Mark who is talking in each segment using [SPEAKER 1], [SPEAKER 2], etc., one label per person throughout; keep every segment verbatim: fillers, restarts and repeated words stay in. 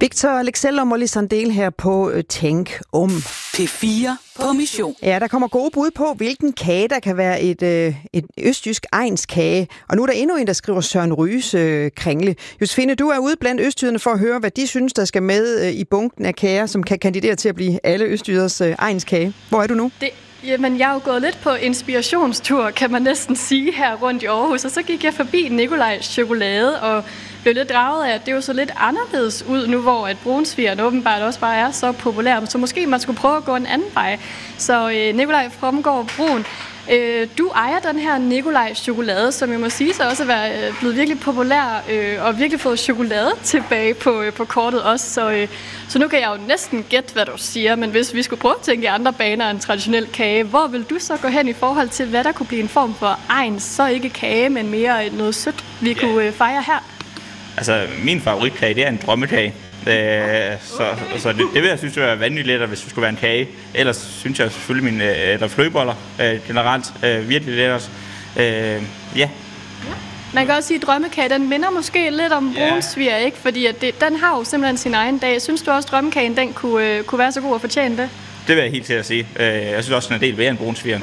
[SPEAKER 1] Victor Lexell og Molly Sandel her på Tænk om.
[SPEAKER 2] P fire på mission.
[SPEAKER 1] Ja, der kommer gode bud på, hvilken kage, der kan være et, øh, et østjysk egnskage. Og nu er der endnu en, der skriver Søren Ryges øh, kringle. Josefine, du er ude blandt østjyderne for at høre, hvad de synes, der skal med øh, i bunken af kager, som kan kandidere til at blive alle østjyders øh, egnskage. Hvor er du nu?
[SPEAKER 3] Det Jamen, jeg er jo gået lidt på inspirationstur, kan man næsten sige, her rundt i Aarhus. Og så gik jeg forbi Nikolajs Chokolade og blev lidt draget af, at det jo så lidt anderledes ud nu, hvor at brunsvigeren åbenbart også bare er så populær. Så måske man skulle prøve at gå en anden vej. Så øh, Nikolaj Fromgaard Brun, øh, du ejer den her Nikolajs Chokolade, som jeg må sige så også er været, øh, blevet virkelig populær øh, og virkelig fået chokolade tilbage på, øh, på kortet også. Så, øh, så nu kan jeg jo næsten gætte, hvad du siger, men hvis vi skulle prøve at tænke i andre baner end traditionel kage, hvor vil du så gå hen i forhold til, hvad der kunne blive en form for egen, så ikke kage, men mere noget sødt, vi yeah. kunne øh, fejre her?
[SPEAKER 4] Altså, min favoritkage, det er en drømmekage. Øh, så så det, det vil jeg synes, det var vanvittigt lettere, hvis det skulle være en kage. Ellers synes jeg selvfølgelig mine eller flødeboller øh, generelt øh, virkelig lettere. Øh, ja. ja.
[SPEAKER 3] Man kan også sige, at drømmekage, den minder måske lidt om brunsviger, ikke? Fordi at det, den har jo simpelthen sin egen dag. Synes du også, at drømmekagen den kunne, øh, kunne være så god at fortjene det?
[SPEAKER 4] Det vil jeg helt til at sige. Jeg synes også, den er en del værre end brunsvigeren.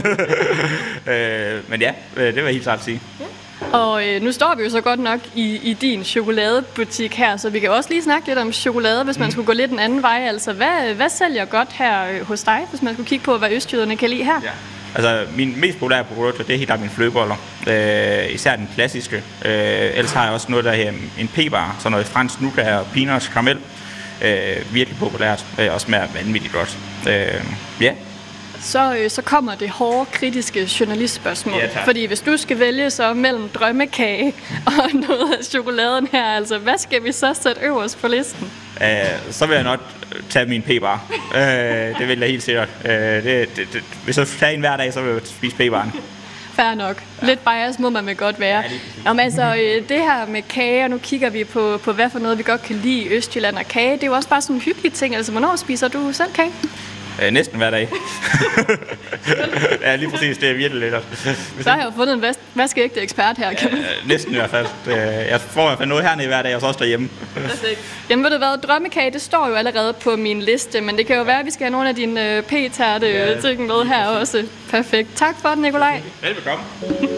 [SPEAKER 4] Men ja, det vil jeg helt klart sige. Ja.
[SPEAKER 3] Og øh, nu står vi jo så godt nok i, i din chokoladebutik her, så vi kan også lige snakke lidt om chokolade, hvis man mm. skulle gå lidt en anden vej. Altså, hvad, hvad sælger godt her hos dig, hvis man skulle kigge på, hvad østjyderne kan lide her? Ja.
[SPEAKER 4] Altså, min mest populære produkter, det er helt klart mine flødeboller. Øh, især den klassiske. Øh, ellers har jeg også noget, der her en p-bar, så noget fransk nougat og peanuts karamel. Øh, virkelig populært, øh, og smager vanvittigt godt. Øh, yeah.
[SPEAKER 3] Så, øh, så kommer det hårde, kritiske journalistspørgsmål. Ja, fordi hvis du skal vælge så mellem drømmekage og noget af chokoladen her, altså hvad skal vi så sætte øverst på listen?
[SPEAKER 4] Øh, så vil jeg nok tage min p-bar. øh, det vil jeg helt sikkert. Øh, det, det, det, hvis jeg tager en hver dag, så vil jeg spise p-baren.
[SPEAKER 3] Fair nok. Ja. Lidt bias må man vel godt være. Ja, Jamen, altså, det her med kage, og nu kigger vi på, på, hvad for noget vi godt kan lide i Østjylland, og kage, det er jo også bare sådan en hyggelig ting. Altså, hvornår spiser du selv kage?
[SPEAKER 4] Øh, næsten hver dag. Ja, lige præcis. Det er virkelig lækkert.
[SPEAKER 3] Så har jeg jo fundet en vas- vaskeægte ekspert her, kan man.
[SPEAKER 4] Ja, næsten i hvert fald. Jeg får i hvert fald noget hernede hver dag, og så også derhjemme.
[SPEAKER 3] Jamen ved du hvad, drømmekage, det står jo allerede på min liste, men det kan jo være, at vi skal have nogle af dine p-tærte ting med her også. Perfekt. Tak for det, Nikolaj.
[SPEAKER 4] Velbekomme.